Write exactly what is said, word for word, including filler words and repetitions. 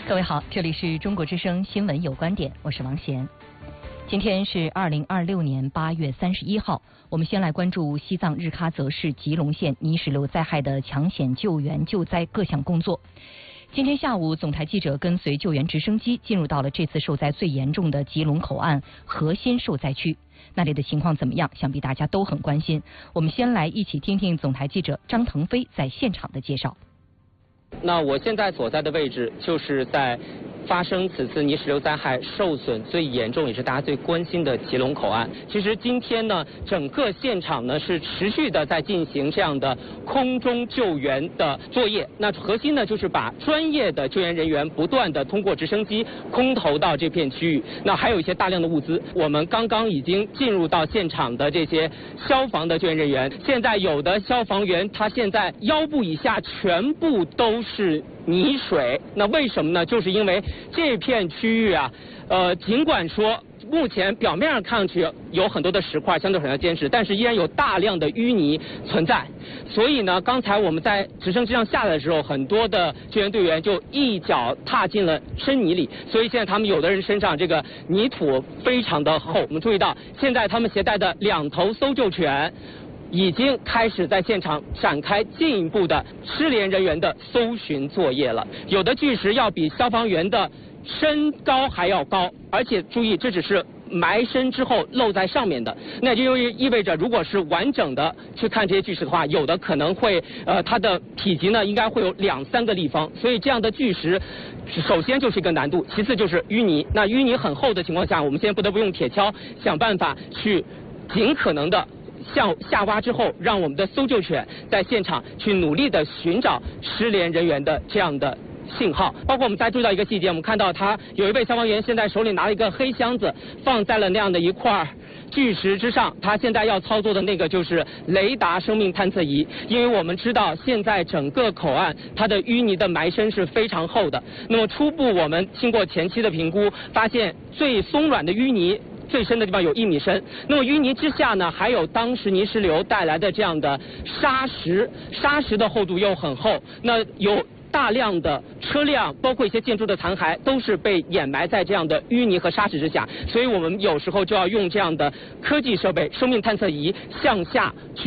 各位好，这里是中国之声新闻有观点，我是王贤。今天是二零二六年八月三十一号，我们先来关注西藏日喀则市吉隆县泥石流灾害的抢险救援救灾各项工作。今天下午，总台记者跟随救援直升机进入到了这次受灾最严重的吉隆口岸核心受灾区，那里的情况怎么样？想必大家都很关心。我们先来一起听听总台记者张腾飞在现场的介绍。 那我现在所在的位置就是在发生此次泥石流灾害受损最严重也是大家最关心的吉隆口岸。其实今天呢，整个现场呢是持续的在进行这样的空中救援的作业。那核心呢就是把专业的救援人员不断的通过直升机空投到这片区域。那还有一些大量的物资，我们刚刚已经进入到现场的这些消防的救援人员，现在有的消防员他现在腰部以下全部都是泥水。那为什么呢？就是因为这片区域啊，呃，尽管说目前表面上看上去有很多的石块相对很要坚实，但是依然有大量的淤泥存在。所以呢，刚才我们在直升机上下来的时候，很多的救援队员就一脚踏进了深泥里。所以现在他们有的人身上这个泥土非常的厚。我们注意到，现在他们携带的两头搜救犬已经开始在现场展开进一步的失联人员的搜寻作业了。有的巨石要比消防员的身高还要高，而且注意，这只是埋深之后露在上面的，那就意味着，如果是完整的去看这些巨石的话，有的可能会呃它的体积呢应该会有两三个立方。所以这样的巨石，首先就是一个难度，其次就是淤泥。那淤泥很厚的情况下，我们现在不得不用铁锹想办法去尽可能的向下挖之后，让我们的搜救犬在现场去努力的寻找失联人员的这样的信号。包括我们再注意到一个细节，我们看到他有一位消防员现在手里拿了一个黑箱子，放在了那样的一块巨石之上。他现在要操作的那个就是雷达生命探测仪，因为我们知道现在整个口岸它的淤泥的埋深是非常厚的。那么初步我们经过前期的评估，发现最松软的淤泥最深的地方有一米深，那么淤泥之下呢，还有当时泥石流带来的这样的沙石，沙石的厚度又很厚，那有大量的车辆，包括一些建筑的残骸，都是被掩埋在这样的淤泥和沙石之下。所以我们有时候就要用这样的科技设备，生命探测仪向下去